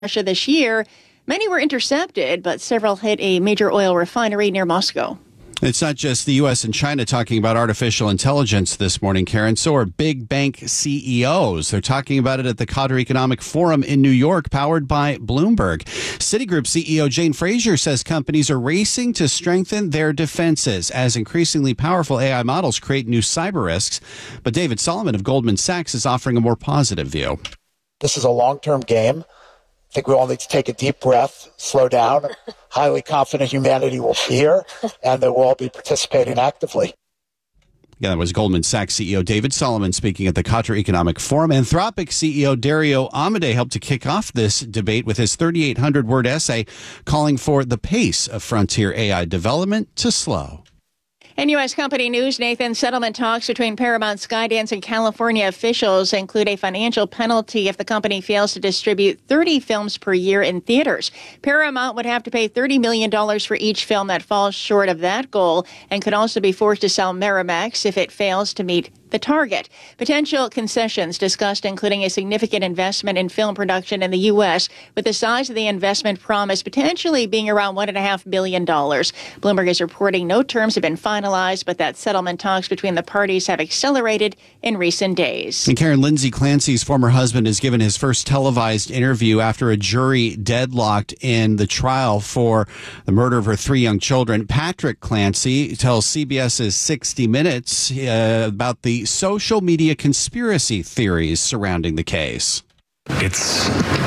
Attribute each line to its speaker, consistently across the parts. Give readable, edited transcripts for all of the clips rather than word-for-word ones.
Speaker 1: Russia this year. Many were intercepted, but several hit a major oil refinery near Moscow.
Speaker 2: It's not just the U.S. and China talking about artificial intelligence this morning, Karen. So are big bank CEOs. They're talking about it at the Qatar Economic Forum in New York, powered by Bloomberg. Citigroup CEO Jane Fraser says companies are racing to strengthen their defenses as increasingly powerful AI models create new cyber risks. But David Solomon of Goldman Sachs is offering a more positive view.
Speaker 3: This is a long-term game. I think we all need to take a deep breath, slow down. Highly confident humanity will be here, and that we'll all be participating actively.
Speaker 2: Yeah, that was Goldman Sachs CEO David Solomon speaking at the Qatar Economic Forum. Anthropic CEO Dario Amodei helped to kick off this debate with his 3,800-word essay calling for the pace of frontier AI development to slow.
Speaker 1: In U.S. company news, Nathan, settlement talks between Paramount, Skydance, and California officials include a financial penalty if the company fails to distribute 30 films per year in theaters. Paramount would have to pay $30 million for each film that falls short of that goal and could also be forced to sell Miramax if it fails to meet the target. Potential concessions discussed including a significant investment in film production in the U.S., with the size of the investment promised potentially being around $1.5 billion. Bloomberg is reporting no terms have been finalized, but that settlement talks between the parties have accelerated in recent days.
Speaker 2: And Karen, Lindsay Clancy's former husband has given his first televised interview after a jury deadlocked in the trial for the murder of her 3 young children. Patrick Clancy tells CBS's 60 Minutes about the social media conspiracy theories surrounding the case.
Speaker 4: It's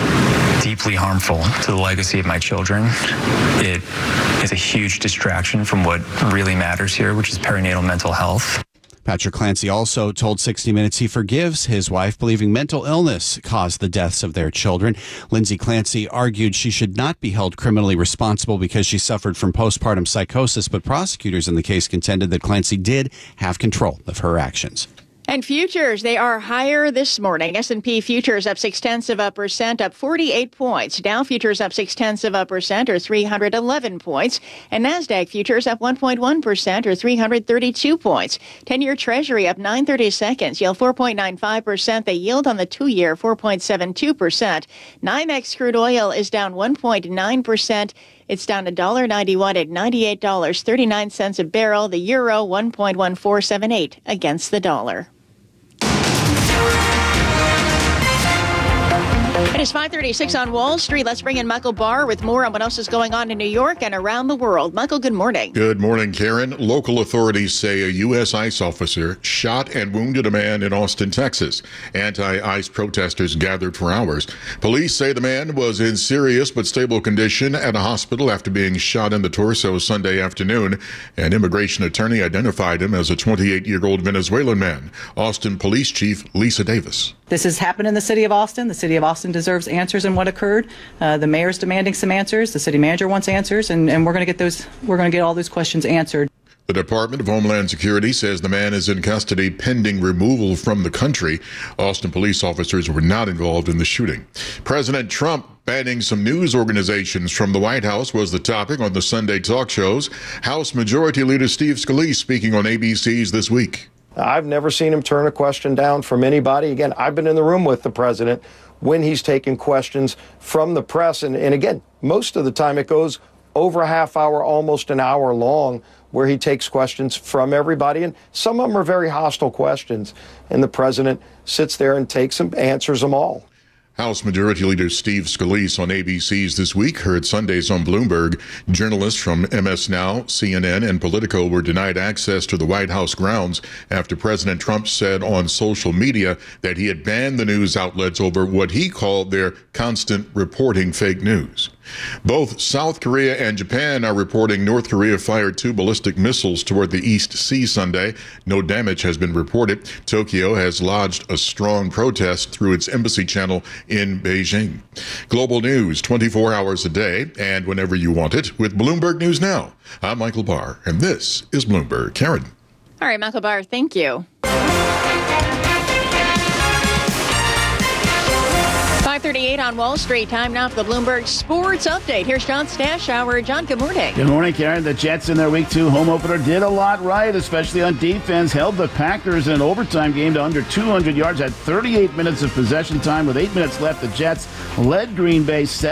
Speaker 4: deeply harmful to the legacy of my children. It is a huge distraction from what really matters here, which is perinatal mental health.
Speaker 2: Patrick Clancy also told 60 Minutes he forgives his wife, believing mental illness caused the deaths of their children. Lindsay Clancy argued she should not be held criminally responsible because she suffered from postpartum psychosis, but prosecutors in the case contended that Clancy did have control of her actions.
Speaker 1: And futures, they are higher this morning. S&P futures up 0.6%, up 48 points. Dow futures up 0.6%, or 311 points. And NASDAQ futures up 1.1%, or 332 points. 10-year Treasury up 9/32, yield 4.95%. The yield on the 2-year 4.72%. NYMEX crude oil is down 1.9%. It's down $1.91 at $98.39 a barrel. The euro 1.1478 against the dollar. It is 5:36 on Wall Street. Let's bring in Michael Barr with more on what else is going on in New York and around the world. Michael, good morning.
Speaker 5: Good morning, Karen. Local authorities say a U.S. ICE officer shot and wounded a man in Austin, Texas. Anti-ICE protesters gathered for hours. Police say the man was in serious but stable condition at a hospital after being shot in the torso Sunday afternoon. An immigration attorney identified him as a 28-year-old Venezuelan man. Austin Police Chief Lisa Davis.
Speaker 6: This has happened in the city of Austin. The city of Austin deserves answers in what occurred. The mayor's demanding some answers. The city manager wants answers, and we're going to get those. We're going to get all those questions answered.
Speaker 5: The Department of Homeland Security says the man is in custody pending removal from the country. Austin police officers were not involved in the shooting. President Trump banning some news organizations from the White House was the topic on the Sunday talk shows. House Majority Leader Steve Scalise speaking on ABC's This Week.
Speaker 7: I've never seen him turn a question down from anybody. Again, I've been in the room with the president when he's taken questions from the press. And again, most of the time it goes over a half hour, almost an hour long, where he takes questions from everybody. And some of them are very hostile questions. And the president sits there and takes them, answers them all.
Speaker 5: House Majority Leader Steve Scalise on ABC's This Week heard Sundays on Bloomberg. Journalists from MS Now, CNN, and Politico were denied access to the White House grounds after President Trump said on social media that he had banned the news outlets over what he called their constant reporting fake news. Both South Korea and Japan are reporting North Korea fired 2 ballistic missiles toward the East Sea Sunday. No damage has been reported. Tokyo has lodged a strong protest through its embassy channel in Beijing. Global news 24 hours a day and whenever you want it with Bloomberg News Now. I'm Michael Barr, and this is Bloomberg. Karen.
Speaker 1: All right, Michael Barr, thank you. 4:38 on Wall Street. Time now for the Bloomberg Sports Update. Here's John Stashower. John, good morning.
Speaker 8: Good morning, Karen. The Jets in their Week 2 home opener did a lot right, especially on defense. Held the Packers in an overtime game to under 200 yards, had 38 minutes of possession time. With 8 minutes left, the Jets led Green Bay